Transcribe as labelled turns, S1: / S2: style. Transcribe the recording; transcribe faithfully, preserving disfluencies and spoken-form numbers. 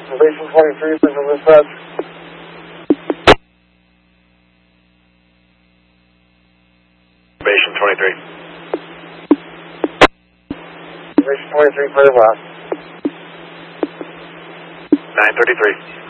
S1: Observation twenty-three, visual dispatch.
S2: Observation twenty-three.
S1: Observation twenty-three, clear blast.
S2: nine thirty-three.